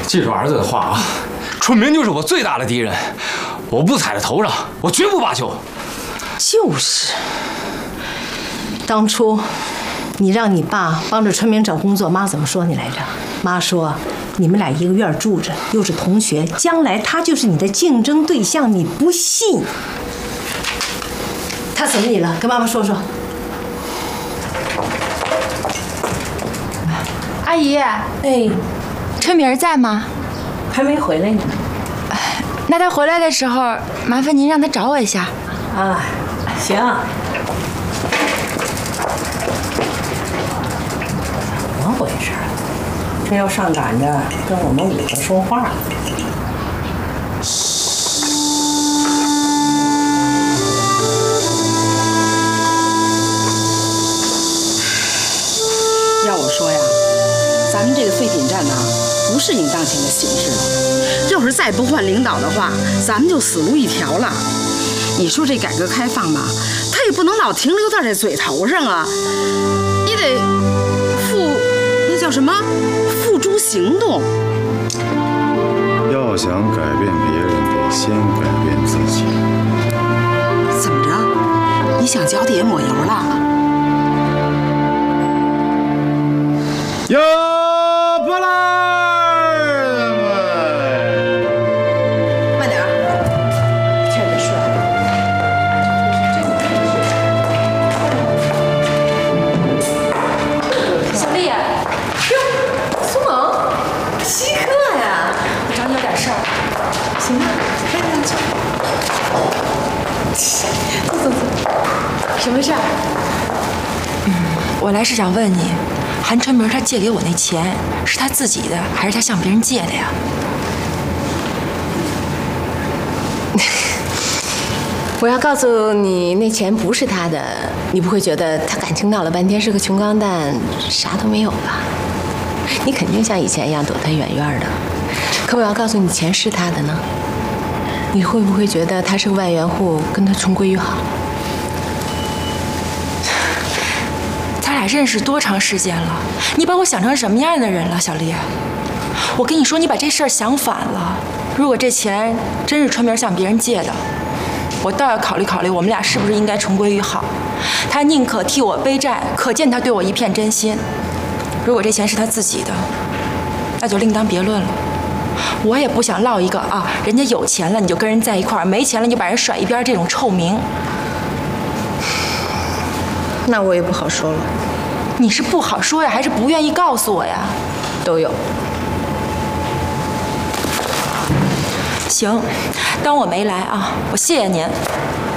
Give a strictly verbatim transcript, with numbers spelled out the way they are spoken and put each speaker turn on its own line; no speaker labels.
记住儿子的话啊，春明就是我最大的敌人，我不踩在头上，我绝不罢休。
就是，当初你让你爸帮着春明找工作，妈怎么说你来着？妈说你们俩一个院住着，又是同学，将来他就是你的竞争对象，你不信。他怎么你了？跟妈妈说说。
阿姨，
哎，
春明在吗？
还没回来呢。
那他回来的时候，麻烦您让他找我一下。
啊，行。怎么回事？这又上赶着跟我们五个说话了。
要我说呀，咱们这个废品站呐，不适应当前的形势了。要是再不换领导的话，咱们就死路一条了。你说这改革开放吧，它也不能老停留在这嘴头上啊，也得付那叫什么付诸行动。
要想改变别人，得先改变自己。
怎么着？你想脚底下抹油了？
要不来！
慢点儿，欠着事儿。
小丽，
哟，苏萌，稀客呀！
我找你有点事儿。
行吧，赶紧去。走走走。
什么事儿？嗯，我来是想问你，韩春明他借给我那钱是他自己的，还是他向别人借的呀？
我要告诉你，那钱不是他的，你不会觉得他感情闹了半天是个穷光蛋，啥都没有吧？你肯定像以前一样躲他远远的。可我要告诉你，钱是他的呢，你会不会觉得他是个万元户，跟他重归于好？
咱俩认识多长时间了？你把我想成什么样的人了，小丽？我跟你说，你把这事儿想反了。如果这钱真是春明向别人借的，我倒要考虑考虑，我们俩是不是应该重归于好。他宁可替我背债，可见他对我一片真心。如果这钱是他自己的，那就另当别论了。我也不想落一个啊，人家有钱了你就跟人在一块儿，没钱了你就把人甩一边这种臭名。
那我也不好说了。
你是不好说呀，还是不愿意告诉我呀？
都有。
行，当我没来啊，我谢谢您。